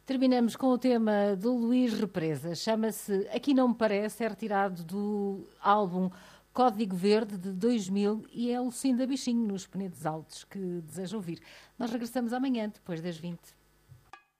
Terminamos com o tema do Luís Represa. Chama-se Aqui Não Me Parece, é retirado do álbum Código Verde de 2000 e é o Lucinda Bichinho nos Penedos Altos que deseja ouvir. Nós regressamos amanhã, depois das 20.